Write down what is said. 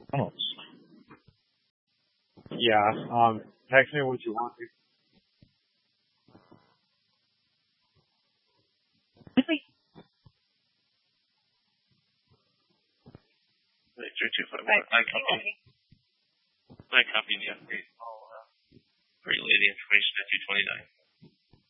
Oh, Yeah. Text me what you want. really? Wait, 325. Right. I copied the update. I'll relay the information at 229.